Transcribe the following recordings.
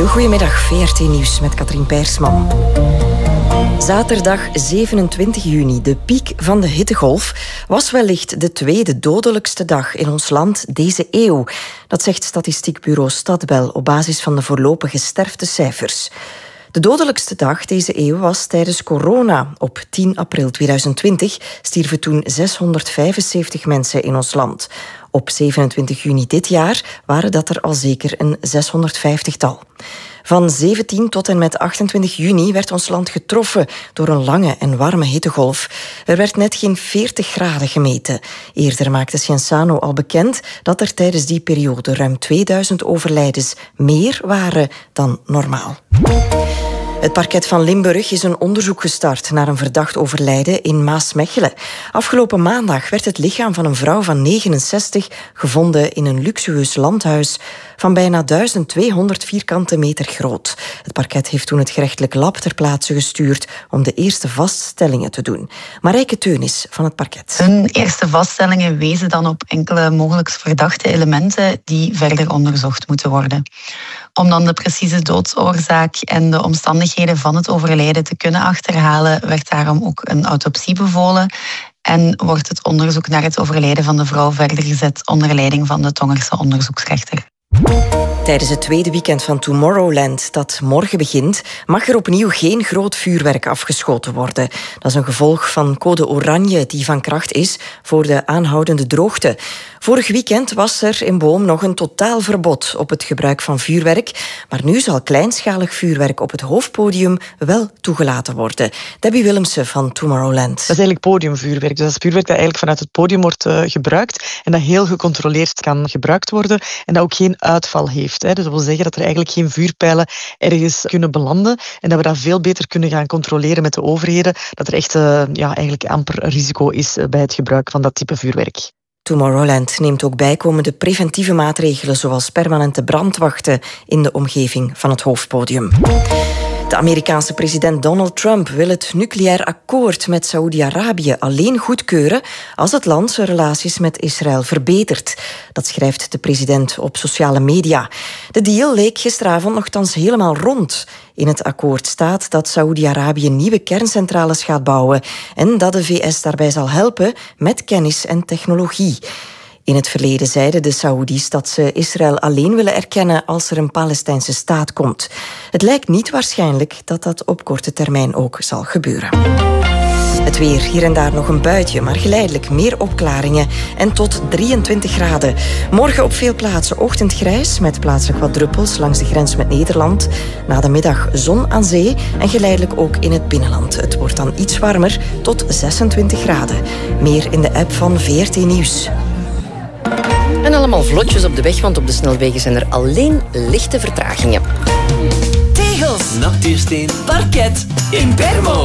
Goedemiddag, VRT Nieuws met Katrien Peirsman. Zaterdag 27 juni, de piek van de hittegolf, was wellicht de tweede dodelijkste dag in ons land deze eeuw. Dat zegt statistiekbureau Stadbel op basis van de voorlopige sterftecijfers. De dodelijkste dag deze eeuw was tijdens corona. Op 10 april 2020 stierven toen 675 mensen in ons land. Op 27 juni dit jaar waren dat er al zeker een 650-tal. Van 17 tot en met 28 juni werd ons land getroffen door een lange en warme hittegolf. Er werd net geen 40 graden gemeten. Eerder maakte Cienzano al bekend dat er tijdens die periode ruim 2000 overlijdens meer waren dan normaal. Het parket van Limburg is een onderzoek gestart naar een verdacht overlijden in Maasmechelen. Afgelopen maandag werd het lichaam van een vrouw van 69 gevonden in een luxueus landhuis van bijna 1200 vierkante meter groot. Het parket heeft toen het gerechtelijk lab ter plaatse gestuurd om de eerste vaststellingen te doen. Marijke Teunis van het parket. Hun eerste vaststellingen wezen dan op enkele mogelijk verdachte elementen die verder onderzocht moeten worden. Om dan de precieze doodsoorzaak en de omstandigheden van het overlijden te kunnen achterhalen, werd daarom ook een autopsie bevolen en wordt het onderzoek naar het overlijden van de vrouw verder gezet onder leiding van de Tongerse onderzoeksrechter. Tijdens het tweede weekend van Tomorrowland, dat morgen begint, mag er opnieuw geen groot vuurwerk afgeschoten worden. Dat is een gevolg van code oranje die van kracht is voor de aanhoudende droogte. Vorig weekend was er in Boom nog een totaalverbod op het gebruik van vuurwerk, maar nu zal kleinschalig vuurwerk op het hoofdpodium wel toegelaten worden. Debbie Willemsen van Tomorrowland. Dat is eigenlijk podiumvuurwerk. Dus dat is vuurwerk dat eigenlijk vanuit het podium wordt gebruikt en dat heel gecontroleerd kan gebruikt worden en dat ook geen uitval heeft. Dus dat wil zeggen dat er eigenlijk geen vuurpijlen ergens kunnen belanden en dat we dat veel beter kunnen gaan controleren met de overheden, dat er echt eigenlijk amper risico is bij het gebruik van dat type vuurwerk. Tomorrowland neemt ook bijkomende preventieve maatregelen zoals permanente brandwachten in de omgeving van het hoofdpodium. De Amerikaanse president Donald Trump wil het nucleair akkoord met Saoedi-Arabië alleen goedkeuren als het land zijn relaties met Israël verbetert. Dat schrijft de president op sociale media. De deal leek gisteravond nogthans helemaal rond. In het akkoord staat dat Saoedi-Arabië nieuwe kerncentrales gaat bouwen en dat de VS daarbij zal helpen met kennis en technologie. In het verleden zeiden de Saoedi's dat ze Israël alleen willen erkennen als er een Palestijnse staat komt. Het lijkt niet waarschijnlijk dat dat op korte termijn ook zal gebeuren. Het weer, hier en daar nog een buitje, maar geleidelijk meer opklaringen en tot 23 graden. Morgen op veel plaatsen ochtendgrijs met plaatselijk wat druppels langs de grens met Nederland. Na de middag zon aan zee en geleidelijk ook in het binnenland. Het wordt dan iets warmer tot 26 graden. Meer in de app van VRT Nieuws. En allemaal vlotjes op de weg, want op de snelwegen zijn er alleen lichte vertragingen. Tegels, nachtuursteen, parket, in Bermo.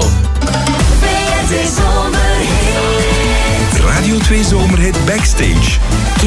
VRT Zomerhit. Radio 2 Zomerhit Backstage.